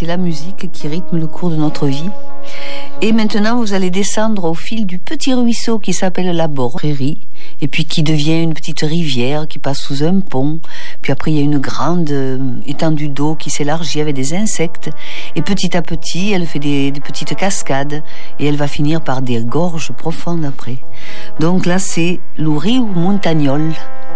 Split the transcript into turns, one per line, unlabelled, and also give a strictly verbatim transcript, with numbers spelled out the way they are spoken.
c'était la musique qui rythme le cours de notre vie. Et maintenant, vous allez descendre au fil du petit ruisseau qui s'appelle la Borrerie, et puis qui devient une petite rivière qui passe sous un pont. Puis après, il y a une grande euh, étendue d'eau qui s'élargit avec des insectes. Et petit à petit, elle fait des, des petites cascades, et elle va finir par des gorges profondes après. Donc là, c'est l'Ouris ou Montagnol.